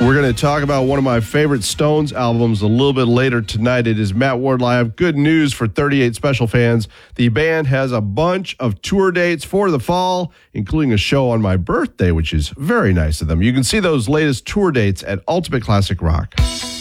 We're going to talk about one of my favorite Stones albums a little bit later tonight. It is Matt Ward Live. Good news for 38 Special fans. The band has a bunch of tour dates for the fall, including a show on my birthday, which is very nice of them. You can see those latest tour dates at Ultimate Classic Rock.